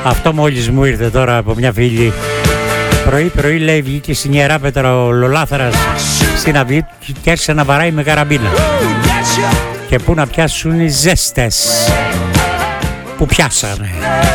Αυτό μόλις μου ήρθε τώρα από μια φίλη. Πρωί λέει βγήκε στην Ιεράπετρα ο Λολάθαρας στην αυλή και άρχισε να βαράει με καραμπίνα. Και πού να πιάσουν οι ζέστες που πιάσανε.